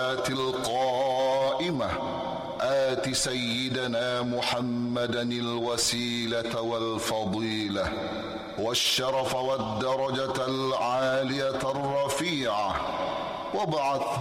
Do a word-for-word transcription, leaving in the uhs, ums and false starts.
الصلاة القائمة آت سيدنا محمدا الوسيلة والفضيلة والشرف والدرجة العالية الرفيعة وابعث